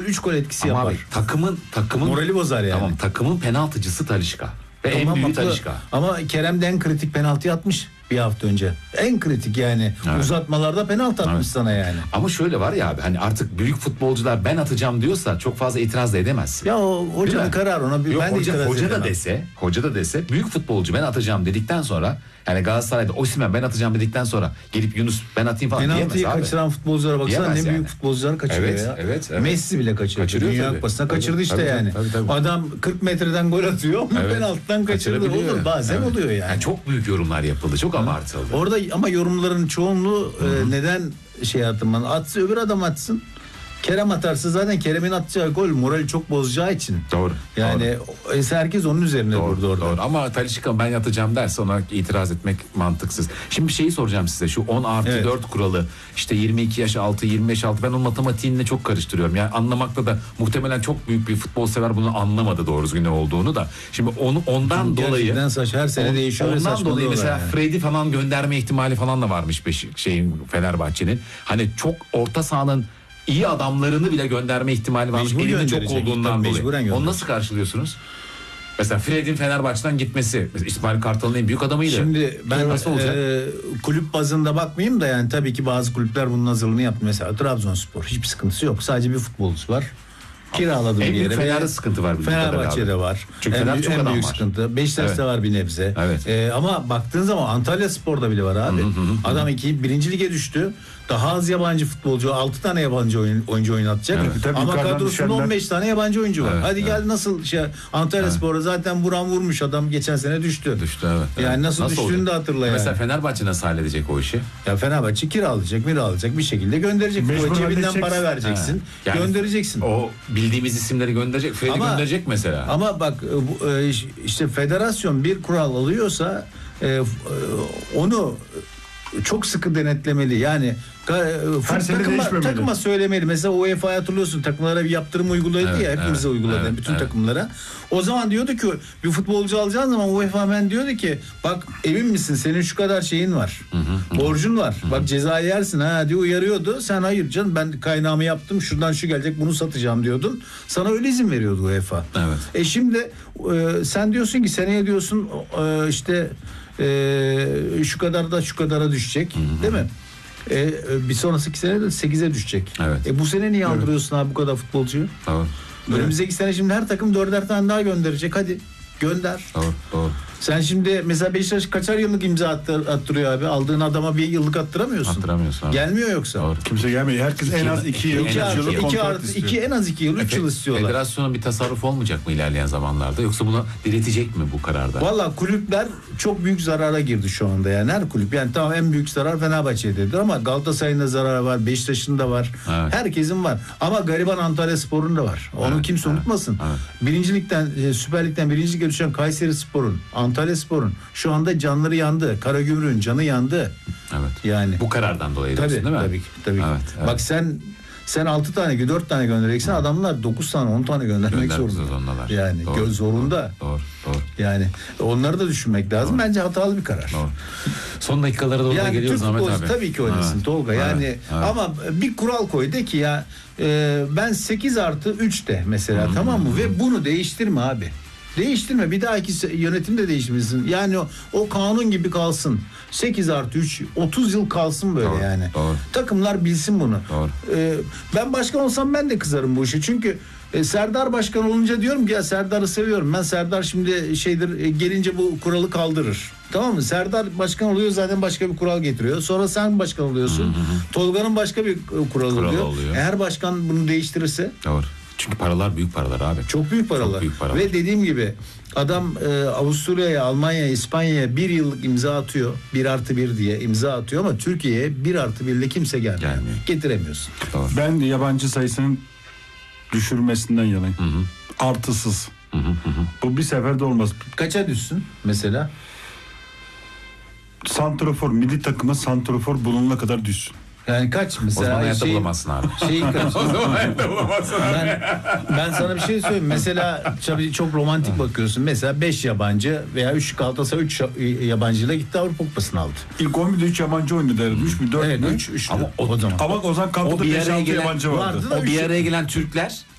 3 gol etkisi Ama yapar. abi, takımın morali bozar yani. Tamam, takımın penaltıcısı Talisca. Ve en Tamam, büyük haklı. Talisca. Ama Kerem de en kritik penaltı atmış bir hafta önce. En kritik yani. Evet. Uzatmalarda penaltı atmış Evet. sana yani. Ama şöyle var ya abi, hani artık büyük futbolcular ben atacağım diyorsa çok fazla itiraz da edemezsin. Ya o Değil hocanın mi? kararı, ona Yok, ben de itiraz hoca da dese büyük futbolcu ben atacağım dedikten sonra, yani Galatasaray'da Osimhen ben atacağım dedikten sonra gelip Yunus ben atayım falan Penaltıyı diyemez abi. kaçıran futbolculara baksana, Diyemez ne büyük yani. futbolcuları kaçırıyor Evet, ya. evet. Messi bile kaçırıyor. Kaçırıyor Dünya tabii. Kupası'na Tabii, kaçırdı işte tabii, yani. tabii. Adam 40 metreden gol atıyor ama Evet. penaltıdan kaçırdı. Kaçırabiliyor. Olur, bazen Evet. oluyor yani. Çok büyük yorumlar yapıldı. Çok abartıldı. Orada ama yorumların çoğunluğu neden şey yaptım ben? Atsın, öbür adam atsın. Kerem atarsa zaten Kerem'in atacağı gol morali çok bozacağı için. Doğru. Yani herkes onun üzerine durdu orada. Doğru. Ama Talisca ben yatacağım derse ona itiraz etmek mantıksız. Şimdi bir şeyi soracağım size. Şu 10+4 kuralı, işte 22 yaş altı, 25 altı, ben onun matematiğini çok karıştırıyorum. Yani anlamakta da muhtemelen çok büyük bir futbol sever bunu anlamadı doğru düzgün ne olduğunu da. Şimdi ondan dolayı Gerçekten her sene değişiyor. Ondan dolayı mesela yani. Freddy falan gönderme ihtimali falan da varmış Fenerbahçe'nin. Hani çok orta sahanın iyi adamlarını bile gönderme ihtimali varmış. Mecbur Elinde çok gönderecek. olduğundan Tabii, dolayı. mecburen Onu gönderecek. nasıl karşılıyorsunuz? Mesela Fred'in Fenerbahçe'den gitmesi. Mesela İsmail Kartal'ın en büyük adamıydı. Şimdi ben nasıl olacak? Kulüp bazında bakmayayım da yani tabii ki bazı kulüpler bunun hazırlığını yaptı. Mesela Trabzonspor hiçbir sıkıntısı yok. Sadece bir futbolcusu var. Kiraladığı En bir büyük yere. Fener'de sıkıntı var. Fenerbahçe'de var. Çünkü en Fener büyük, çok en adam büyük var. sıkıntı. Beşiktaş'ta Evet. var bir nebze. Evet. Ama baktığın zaman Antalya Spor'da bile var abi. Adam birinci lige düştü. Daha az yabancı futbolcu, 6 tane yabancı oyuncu oynatacak. Evet. Tabii Ama yukarıdan kadrosunda düşenler- 15 tane yabancı oyuncu var. Evet, Hadi gel nasıl Antalya Spor'a zaten vuran vurmuş, adam geçen sene düştü. Düştü, evet. Yani nasıl düştüğünü olacak? de hatırla yani. Mesela Fenerbahçe nasıl halledecek o işi? Ya Fenerbahçe kiralayacak bir şekilde gönderecek. Mecbur Cebinden halledeceksin. para vereceksin. Yani göndereceksin. O bildiğimiz isimleri gönderecek. Fred'i Ama- gönderecek mesela. Ama bak işte federasyon bir kural alıyorsa onu çok sıkı denetlemeli. Yani Her sene değişmemeli. takıma söylemeli. Mesela UEFA'ya hatırlıyorsun, takımlara bir yaptırım uyguladı Evet, ya, hepimize evet, uyguladı evet, bütün evet. takımlara. O zaman diyordu ki bir futbolcu alacağın zaman UEFA ben diyordu ki bak emin misin, senin şu kadar şeyin var. Borcun var. Bak cezayı yersin ha diye uyarıyordu. Sen hayır canım, ben kaynağımı yaptım, şuradan şu gelecek, bunu satacağım diyordun. Sana öyle izin veriyordu UEFA. Evet. Şimdi sen diyorsun ki seneye diyorsun işte şu kadar da şu kadara düşecek, değil mi? Bir sonraki sene de 8'e düşecek. Evet. Bu sene niye aldırıyorsun abi bu kadar futbolcuyu? Doğru. Önümüzdeki sene şimdi her takım 4'er tane daha gönderecek. Hadi gönder. Doğru. Sen şimdi mesela Beşiktaş kaçar yıllık imza attırıyor abi? Aldığın adama bir yıllık attıramıyorsun. Attıramıyorsun abi. Gelmiyor yoksa. Doğru. Kimse gelmiyor. Herkes en az 2 yıl, 3 en az yıllık iki. kontrat istiyor. En az 2 yıl, 3 yıl istiyorlar. Federasyonun bir tasarruf olmayacak mı ilerleyen zamanlarda? Yoksa buna diretecek mi bu kararda? Valla kulüpler çok büyük zarara girdi şu anda yani, her kulüp. Yani tamam, en büyük zarar Fenerbahçe'dedir ama Galatasaray'ın da zararı var, Beşiktaş'ın da var. Evet. Herkesin var. Ama gariban Antalya Spor'un da var. Onu Evet, kimse evet, unutmasın. evet. Birincilikten, Süper Lig'den birinci lige düşen Kayseri Spor'un, Antalya Spor'un şu anda canları yandı. Karagümrük'ün canı yandı. Evet. Yani. Bu karardan dolayı Tabii, diyorsun, değil mi? tabii ki. Evet. Bak sen 6 tane, 4 tane göndereceksin. Adamlar 9 tane, 10 tane göndermek Göndermek zorunda. zorundalar. Yani Doğru, zorunda. Doğru. Yani onları da düşünmek lazım. Bence hatalı bir karar. Doğru. Son dakikalara doğru Yani geliyoruz Türk Ahmet futbolcu abi. tabii ki oynasın Evet. Tolga. Yani Evet. ama bir kural koy, de ki ya ben 8+3 de mesela, tamam mı? Ve bunu değiştirme abi. Değiştirme. Bir dahaki yönetim de değiştirmesin. Yani o kanun gibi kalsın. 8+3 30 yıl kalsın böyle. Doğru, yani. doğru. Takımlar bilsin bunu. Doğru. Ben başkan olsam ben de kızarım bu işe. Çünkü Serdar başkan olunca diyorum ki ya Serdar'ı seviyorum. Ben Serdar şimdi gelince bu kuralı kaldırır. Tamam mı? Serdar başkan oluyor, zaten başka bir kural getiriyor. Sonra sen başkan oluyorsun. Tolga'nın başka bir kuralı oluyor. Eğer başkan bunu değiştirirse. Doğru. Çünkü paralar büyük paralar abi. Çok büyük paralar. Çok büyük paralar. Ve dediğim gibi adam Avusturya'ya, Almanya'ya, İspanya'ya 1 yıllık imza atıyor. 1+1 diye imza atıyor ama Türkiye'ye 1+1 ile kimse gelmiyor. Getiremiyorsun. Doğru. Ben yabancı sayısının düşürmesinden yanayım. Artısız. Bu bir seferde olmaz. Kaça düşsün mesela? Santrafor, milli takıma santrafor bulunana kadar düşsün. Yani kaç O mesela? zaman hayatta bulamazsın abi. Kaç? O zaman hayatta bulamazsın abi. Ben sana bir şey söyleyeyim. Mesela tabii çok romantik bakıyorsun. Mesela 5 yabancı veya 3 Galatasaray 3 yabancıyla gitti, Avrupa Kupası'nı aldı. İlk 11'de 3 yabancı oynadı herhalde. 3 mü 4 Evet, mü? 3 Ama o zaman. Ama o zaman kadroda O bir araya 5-6 gelen- yabancı vardı. vardı. O bir araya gelen Türkler